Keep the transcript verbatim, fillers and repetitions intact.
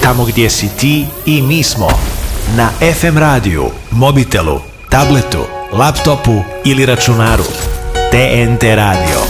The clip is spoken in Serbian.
tamo gdje si ti i mi smo. Na ef em radiju, mobitelu, tabletu, laptopu ili računaru. te en te radio.